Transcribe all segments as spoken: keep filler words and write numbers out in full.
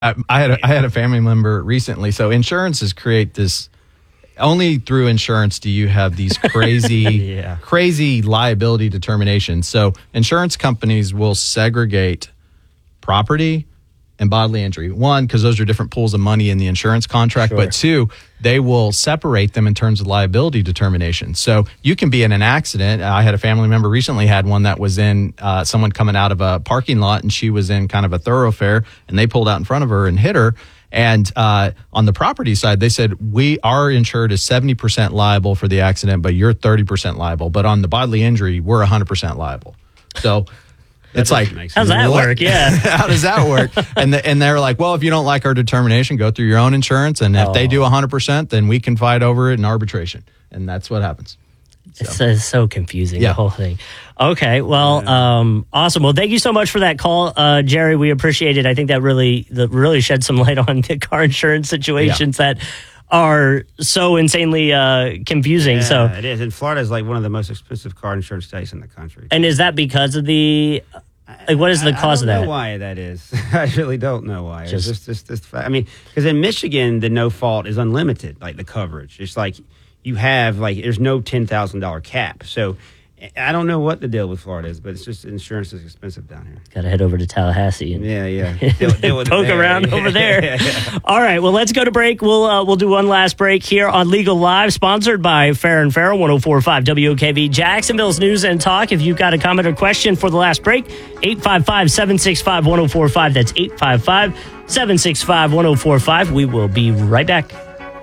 I, I had a, I had a family member recently. So insurances create this. Only through insurance do you have these crazy, yeah. crazy liability determinations. So insurance companies will segregate property and bodily injury. One, because those are different pools of money in the insurance contract. Sure. But two, they will separate them in terms of liability determination. So you can be in an accident. I had a family member recently had one that was in uh, someone coming out of a parking lot, and she was in kind of a thoroughfare, and they pulled out in front of her and hit her. And uh, on the property side, they said, we are insured is seventy percent liable for the accident, but you're thirty percent liable. But on the bodily injury, we're one hundred percent liable. So it's like, how's that what? work? Yeah. How does that work? And the, and they're like, well, if you don't like our determination, go through your own insurance. And if oh. they do one hundred percent, then we can fight over it in arbitration. And that's what happens. So. It's, it's so confusing, yeah. the whole thing. Okay, well, um, awesome. Well, thank you so much for that call, uh, Jerry. We appreciate it. I think that really that really shed some light on the car insurance situations yeah. that are so insanely uh, confusing. Yeah, so it is. And Florida is like one of the most expensive car insurance states in the country. And is that because of the... Like, what is the cause of that? I don't know why that is. I really don't know why. Just, it's just, just, just, I mean, because in Michigan, the no fault is unlimited, like the coverage. It's like you have, like, there's no ten thousand dollars cap. So I don't know what the deal with Florida is, but it's just insurance is expensive down here. Got to head over to Tallahassee and yeah, yeah, deal, deal poke around yeah. over there. yeah, yeah. All right, well, let's go to break. We'll uh, we'll do one last break here on Legal Live, sponsored by Fair and Farrell, one oh four point five W O K V, Jacksonville's News and Talk. If you've got a comment or question for the last break, eight five five, seven six five, one oh four five. That's eight five five, seven six five, one oh four five. We will be right back.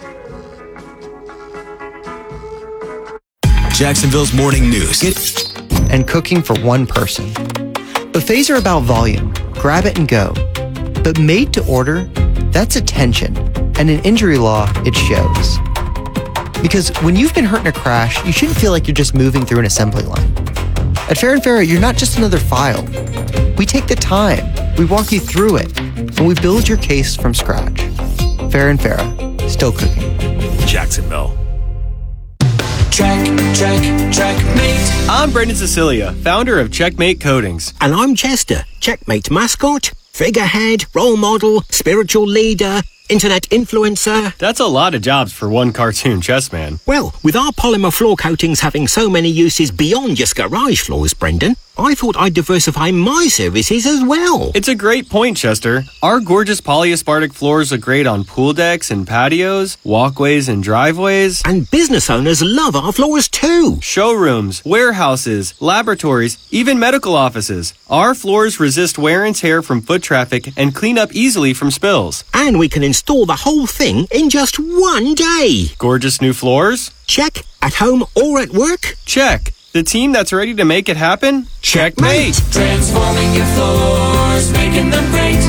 Jacksonville's morning news. And cooking for one person. Buffets are about volume. Grab it and go. But made to order, that's attention. And in injury law, it shows. Because when you've been hurt in a crash, you shouldn't feel like you're just moving through an assembly line. At Fair and Farrell, you're not just another file. We take the time, we walk you through it, and we build your case from scratch. Fair and Farrell, still cooking. Jacksonville. Check, check, checkmate. I'm Brendan Cecilia, founder of Checkmate Coatings. And I'm Chester, Checkmate mascot, figurehead, role model, spiritual leader, internet influencer. That's a lot of jobs for one cartoon chess man. Well, with our polymer floor coatings having so many uses beyond just garage floors, Brendan, I thought I'd diversify my services as well. It's a great point, Chester. Our gorgeous polyaspartic floors look great on pool decks and patios, walkways and driveways. And business owners love our floors too. Showrooms, warehouses, laboratories, even medical offices. Our floors resist wear and tear from foot traffic and clean up easily from spills. And we can install the whole thing in just one day. Gorgeous new floors? Check. At home or at work? Check. The team that's ready to make it happen? Checkmate! Transforming your floors, making them great.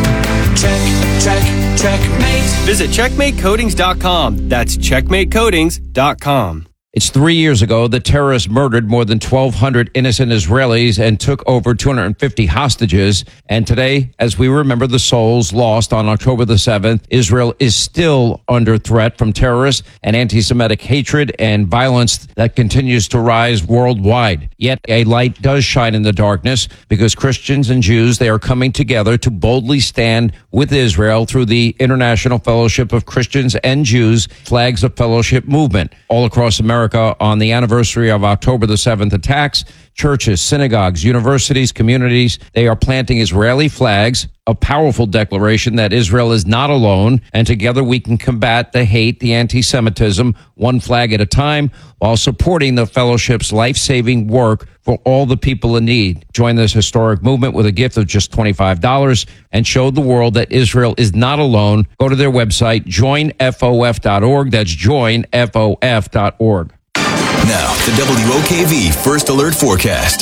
Check, check, checkmate. Visit checkmate coatings dot com. That's checkmate coatings dot com. It's three years ago that terrorists murdered more than twelve hundred innocent Israelis and took over two hundred fifty hostages. And today, as we remember the souls lost on October the seventh, Israel is still under threat from terrorists and anti-Semitic hatred and violence that continues to rise worldwide. Yet a light does shine in the darkness because Christians and Jews, they are coming together to boldly stand with Israel through the International Fellowship of Christians and Jews Flags of Fellowship movement all across America. On the anniversary of October the seventh attacks, churches, synagogues, universities, communities, they are planting Israeli flags, a powerful declaration that Israel is not alone, and together we can combat the hate, the anti-Semitism, one flag at a time, while supporting the fellowship's life-saving work for all the people in need. Join this historic movement with a gift of just twenty-five dollars and show the world that Israel is not alone. Go to their website, join F O F dot org. That's join F O F dot org. Now, the W O K V First Alert Forecast.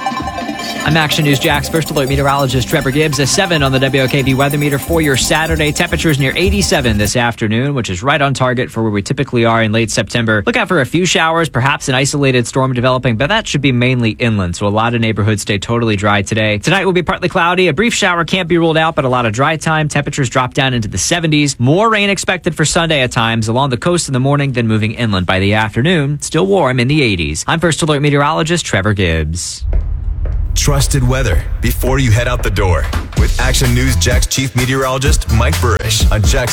I'm Action News Jack's First Alert meteorologist Trevor Gibbs. A seven on the W O K V weather meter for your Saturday. Temperatures near eighty-seven this afternoon, which is right on target for where we typically are in late September. Look out for a few showers, perhaps an isolated storm developing, but that should be mainly inland, so a lot of neighborhoods stay totally dry today. Tonight will be partly cloudy. A brief shower can't be ruled out, but a lot of dry time. Temperatures drop down into the seventies. More rain expected for Sunday at times along the coast in the morning, then moving inland by the afternoon. Still warm in the eighties. I'm First Alert meteorologist Trevor Gibbs. trusted weather before you head out the door. With Action News Jax Chief Meteorologist Mike Burrish on Jax